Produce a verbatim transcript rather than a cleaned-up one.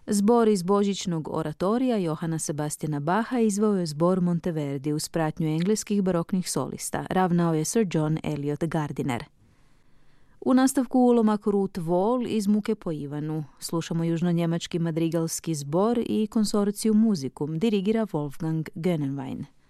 Zbor iz božićnog oratorija Johana Sebastiana Bacha izveo je zbor Monteverdi uz pratnju engleskih baroknih solista. Ravnao je Sir John Eliot Gardiner. U nastavku ulomak Ruth Wall iz Muke po Ivanu. Slušamo južno-njemački madrigalski zbor i konsorcijum muzikum, dirigira Wolfgang Gönnenwein.